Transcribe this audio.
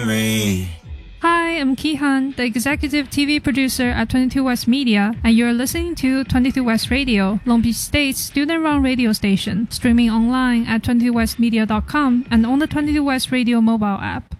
me. Hi, I'm Kihan, the executive TV producer at 22 West Media, and you're listening to 22 West Radio, Long Beach State's student-run radio station, streaming online at 22westmedia.com and on the 22 West Radio mobile app.